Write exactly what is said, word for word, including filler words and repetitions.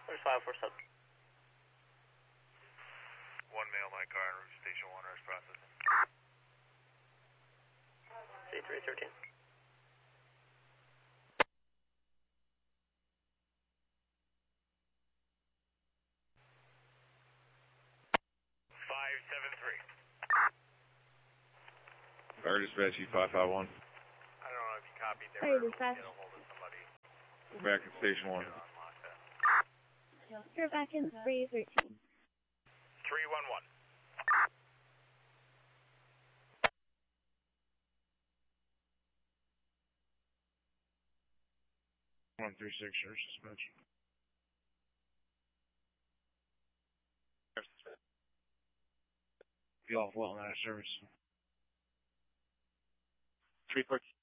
There's five four seven. One male, my car, en route to station one, rest processing. C three thirteen. five seven three. Fire dispatch, E five five one. I don't know if you copied there. Fire dispatch. Get a hold of somebody. We're back in station one. Unlock that. You're back in three thirteen. three one one. one three six, sheriff suspension. Be off well, not service. three fourteen.